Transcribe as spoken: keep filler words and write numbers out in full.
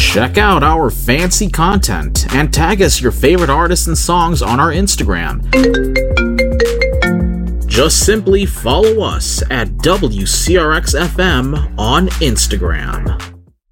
Check out our fancy content and tag us your favorite artists and songs on our Instagram. Just simply follow us at W C R X F M on Instagram.